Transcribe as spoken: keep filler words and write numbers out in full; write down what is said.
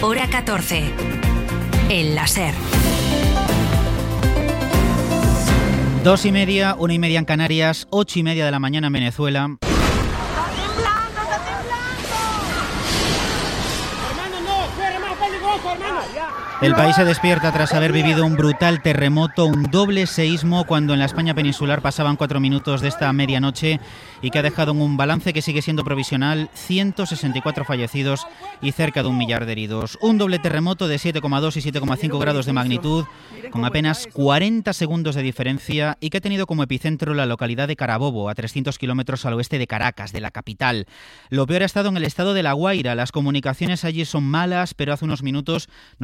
Hora catorce. El láser. Dos y media, una y media en Canarias, ocho y media de la mañana en Venezuela. El país se despierta tras haber vivido un brutal terremoto, un doble seísmo cuando en la España peninsular pasaban cuatro minutos de esta medianoche y que ha dejado en un balance que sigue siendo provisional ciento sesenta y cuatro fallecidos y cerca de un millar de heridos. Un doble terremoto de siete coma dos y siete coma cinco grados de magnitud con apenas cuarenta segundos de diferencia y que ha tenido como epicentro la localidad de Carabobo, a trescientos kilómetros al oeste de Caracas, de la capital. Lo peor ha estado en el estado de La Guaira. Las comunicaciones allí son malas, pero hace unos minutos